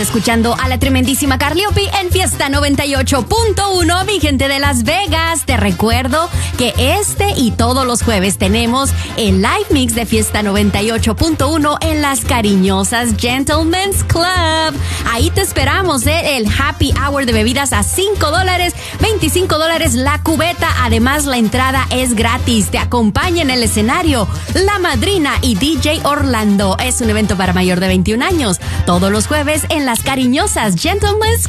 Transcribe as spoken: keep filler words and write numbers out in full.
Escuchando a la tremendísima Carliopi en Fiesta noventa y ocho punto uno, mi gente de Las Vegas. Te recuerdo que este y todos los jueves tenemos el live mix de Fiesta noventa y ocho punto uno en las cariñosas Gentlemen's Club. Ahí te esperamos, ¿eh? El happy hour de bebidas a cinco dólares, veinticinco dólares la cubeta. Además, la entrada es gratis. Te acompaña en el escenario La Madrina y D J Orlando. Es un evento para mayor de veintiún años. Todos los jueves en las cariñosas Gentlemen's